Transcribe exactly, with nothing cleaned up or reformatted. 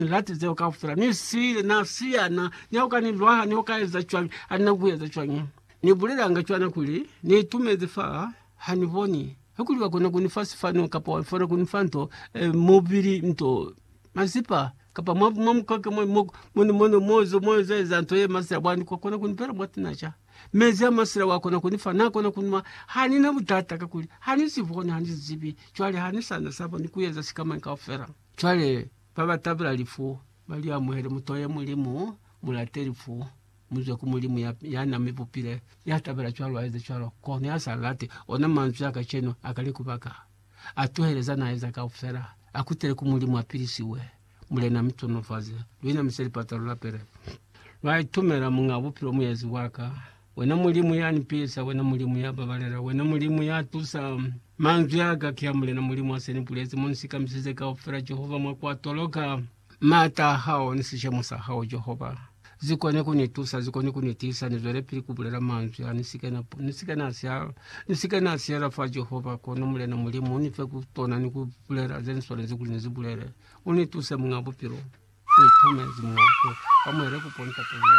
lati zeo kafura ni sile na siya na nyoka ni lwaha nyoka eza chwangi anakuya za chwangi ni bulera anga chwana kuli ni tume zifa hanivoni hakuli wakona kunifasi fano kapa wafona kunifanto eh, mobili mto masipa kapa mamu mamu kaka mwana mwana mozo mozo eza ntoye masira wani kwa kona kunipera mwati nacha mezi ya masira wakona kunifana kona kunima hani na mutata kakuli hani sivoni hani zibi chwale hani sana saba ni kuyeza sikama nkafera chwale baba tabla lifu bali ya muhere mutoye mulimu mulatelifu muzo kumulimu ya yana mipupile ya tabla chwalo aize chwalo kone ya salati ona manzu yaka cheno akali kubaka atuhereza na aiza kaufera akutele kumulimu apirisiwe mule na mitono faze luina miseli patalula pere lwa itumera mungabupilo mwezi waka wena mulimu ya nipisa wena mulimu ya babalera wena mulimu ya tusa manzu yaga kia mule na mulimu wa senipulezi munisika msize kaufera Jehova mwakua toloka mata hao nisishe musa hao Jehova zikone kunitusa zikone kunitisa nizwele pili kubulera manzu ya nisike na nisike na siya nisike na siya rafa Jehova kono mule na mulimu unife kutona nikubulera zeni swale zikuli nizibulere unituse mungabupilo unitume zi mungabupilo kamwere kuponta pili